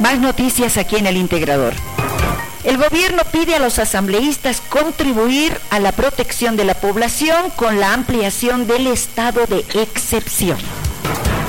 Más noticias aquí en El Integrador. El gobierno pide a los asambleístas contribuir a la protección de la población con la ampliación del estado de excepción.